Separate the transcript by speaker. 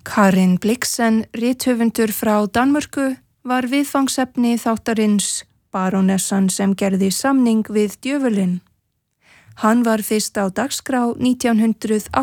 Speaker 1: Karin Blixen, rithöfundur frá Danmörku, var viðfangsefni þáttarins Barónessan sem gerði samning við djöfulinn. Hann var fyrst á dagskrá 1980.